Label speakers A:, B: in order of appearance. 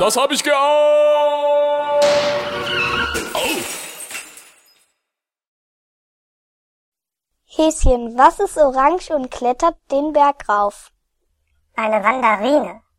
A: Das habe ich geahnt.
B: Häschen, was ist orange und klettert den Berg rauf?
C: Eine Mandarine.